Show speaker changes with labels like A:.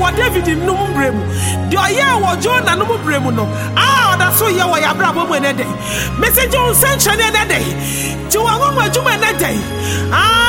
A: wa David no mu bremu de oye wo Jonah no mu bremu no oda so ye wo ya bra bo mu ene dey message on send chane ene dey ti wa ngo adwuma ene dey